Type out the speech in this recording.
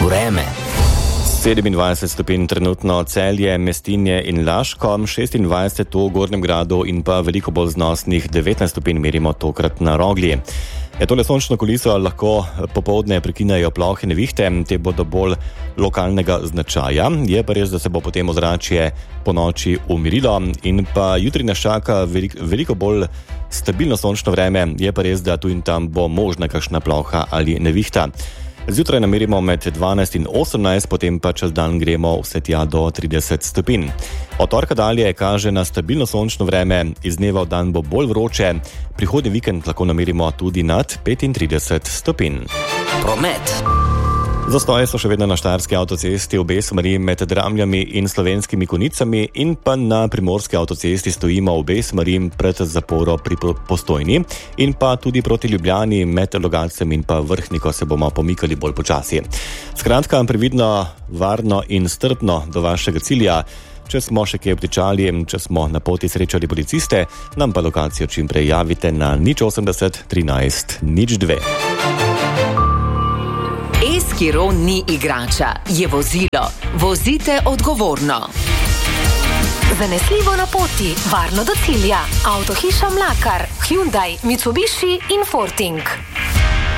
Vreme. 27 stopinj trenutno Celje, Mestinje in Laško, 26 v Gornjem Gradu in pa veliko bolj znosnih 19 stopinj merimo tokrat na Rogli. Tole sončno kuliso lahko popoldne prekinejo plohe nevihte, te bodo bolj lokalnega značaja. Je pa res, da se bo potem ozračje po noči umirilo in pa jutri nas čaka veliko bolj stabilno sončno vreme. Je pa res, da tu in tam bo možna kakšna ploha ali nevihta. Zjutraj namerimo med 12 in 18, potem pa čez dan gremo vse tja do 30 stopinj. Od torka dalje kaže na stabilno sončno vreme, iz dneva v dan bo bolj vroče, prihodnji vikend lahko namerimo tudi nad 35 stopinj. Promet. Zastoje so še vedno na Štajerski avtocesti v obe smeri med Dramljami in Slovenskimi Konjicami in pa na Primorski avtocesti stojimo v obe smeri pred zaporo pri Postojni in pa tudi proti Ljubljani med Logatcem in pa Vrhniko se bomo pomikali bolj počasi. Skratka, previdno, varno in strpno do vašega cilja. Če smo še kje obtičali, če smo na poti srečali policiste, nam pa lokacijo čim prej javite na 080 13 02. Eskiro ni igrača, je vozilo. Vozite odgovorno. Zanesljivo na poti, varno do cilja. Avtohiša Mlakar, Hyundai, Mitsubishi in Forting.